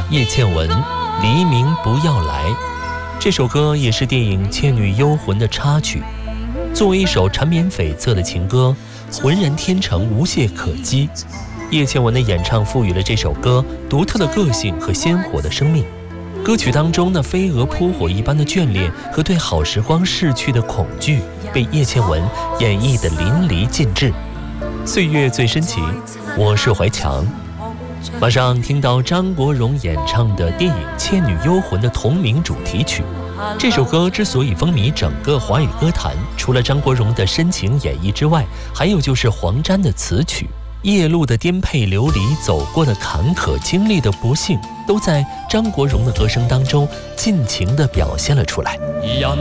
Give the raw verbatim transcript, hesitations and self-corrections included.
叶倩文《黎明不要来》。这首歌也是电影《倩女幽魂》的插曲。作为一首缠绵悱恻的情歌，浑然天成，无懈可击。叶倩文的演唱赋予了这首歌独特的个性和鲜活的生命。歌曲当中那飞蛾扑火一般的眷恋和对好时光逝去的恐惧，被叶倩文演绎得淋漓尽致。岁月最深情，我是怀强。马上听到张国荣演唱的电影《倩女幽魂》的同名主题曲。这首歌之所以风靡整个华语歌坛，除了张国荣的深情演绎之外，还有就是黄沾的词曲。夜路的颠沛流离，走过的坎坷，经历的不幸，都在张国荣的歌声当中尽情地表现了出来。